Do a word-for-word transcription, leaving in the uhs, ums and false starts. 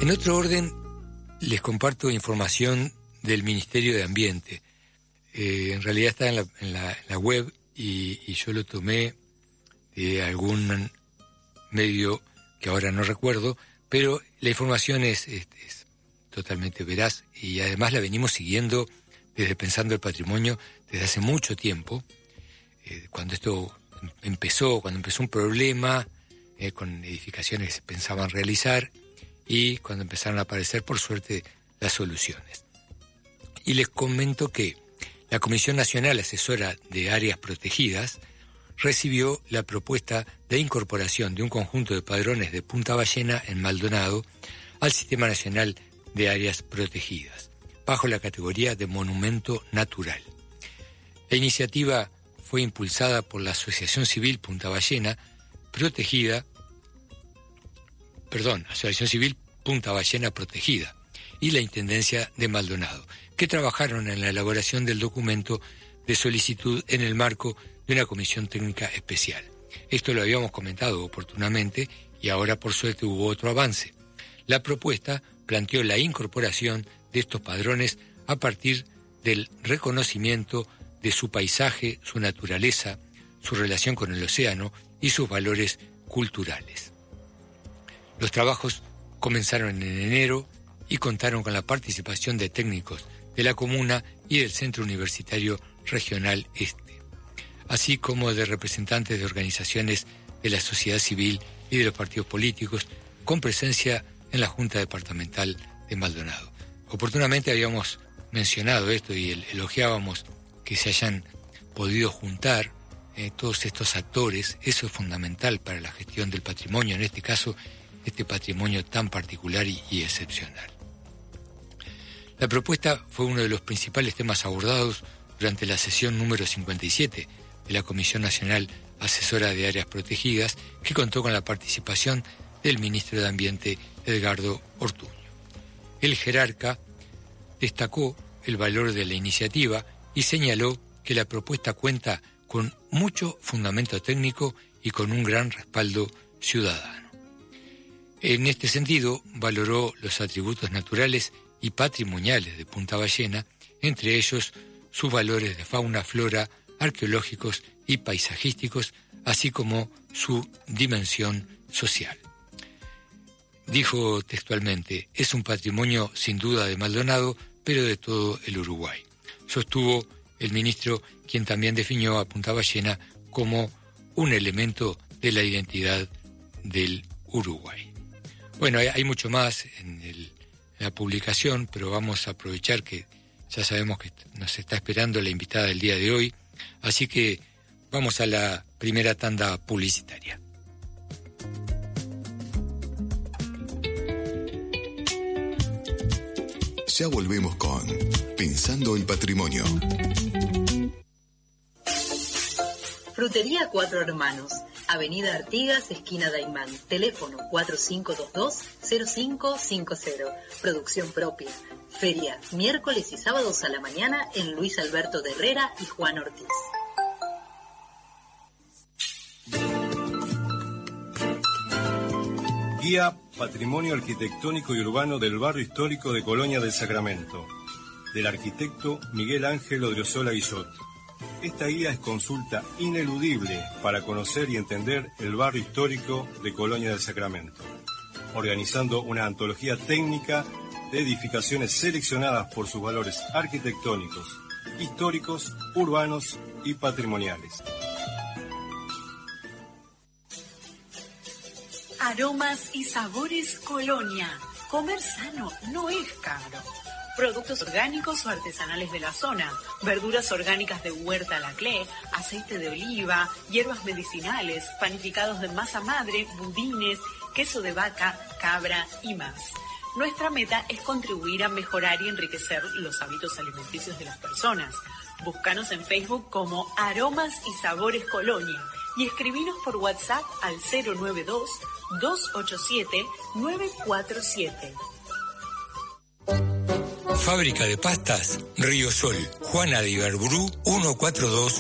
En otro orden, les comparto información del Ministerio de Ambiente. Eh, en realidad está en la, en la, en la web y, y yo lo tomé de algún medio que ahora no recuerdo, pero la información es, es, es totalmente veraz y además la venimos siguiendo desde Pensando el Patrimonio desde hace mucho tiempo. Eh, cuando esto empezó, cuando empezó un problema eh, con edificaciones que se pensaban realizar y cuando empezaron a aparecer, por suerte, las soluciones. Y les comento que la Comisión Nacional Asesora de Áreas Protegidas recibió la propuesta de incorporación de un conjunto de padrones de Punta Ballena en Maldonado al Sistema Nacional de Áreas Protegidas, bajo la categoría de Monumento Natural. La iniciativa fue impulsada por la Asociación Civil Punta Ballena Protegida, perdón, Asociación Civil Punta Ballena Protegida y la Intendencia de Maldonado, que trabajaron en la elaboración del documento de solicitud en el marco de una comisión técnica especial. Esto lo habíamos comentado oportunamente y ahora por suerte hubo otro avance. La propuesta planteó la incorporación de estos padrones a partir del reconocimiento de su paisaje, su naturaleza, su relación con el océano y sus valores culturales. Los trabajos comenzaron en enero y contaron con la participación de técnicos de la comuna y del Centro Universitario Regional Este, así como de representantes de organizaciones de la sociedad civil y de los partidos políticos, con presencia en la Junta Departamental de Maldonado. Oportunamente habíamos mencionado esto y elogiábamos que se hayan podido juntar eh, todos estos actores. Eso es fundamental para la gestión del patrimonio, en este caso, este patrimonio tan particular y, y excepcional. La propuesta fue uno de los principales temas abordados durante la sesión número cincuenta y siete de la Comisión Nacional Asesora de Áreas Protegidas, que contó con la participación del ministro de Ambiente, Edgardo Ortuño. El jerarca destacó el valor de la iniciativa y señaló que la propuesta cuenta con mucho fundamento técnico y con un gran respaldo ciudadano. En este sentido, valoró los atributos naturales y patrimoniales de Punta Ballena, entre ellos sus valores de fauna, flora, arqueológicos y paisajísticos, así como su dimensión social. Dijo textualmente: es un patrimonio sin duda de Maldonado, pero de todo el Uruguay. Sostuvo el ministro, quien también definió a Punta Ballena como un elemento de la identidad del Uruguay. Bueno, hay, hay mucho más en, el, en la publicación, pero vamos a aprovechar que ya sabemos que nos está esperando la invitada del día de hoy, así que vamos a la primera tanda publicitaria. Ya volvemos con Pensando el Patrimonio. Frutería Cuatro Hermanos, Avenida Artigas, esquina Daimán. Teléfono cuatro cinco dos dos cero cinco cinco cero. Producción propia. Feria, miércoles y sábados a la mañana en Luis Alberto de Herrera y Juan Ortiz. Guía Patrimonio Arquitectónico y Urbano del Barrio Histórico de Colonia del Sacramento, del arquitecto Miguel Ángel Odriozola Guillot. Esta guía es consulta ineludible para conocer y entender el barrio histórico de Colonia del Sacramento, organizando una antología técnica de edificaciones seleccionadas por sus valores arquitectónicos, históricos, urbanos y patrimoniales. Aromas y sabores Colonia. Comer sano no es caro. Productos orgánicos o artesanales de la zona, verduras orgánicas de huerta Laclé, aceite de oliva, hierbas medicinales, panificados de masa madre, budines, queso de vaca, cabra y más. Nuestra meta es contribuir a mejorar y enriquecer los hábitos alimenticios de las personas. Búscanos en Facebook como Aromas y Sabores Colonia y escribinos por WhatsApp al cero nueve dos, dos ocho siete, nueve cuatro siete. Fábrica de pastas Río Sol, Juana de Ibarburu, ciento cuarenta y dos,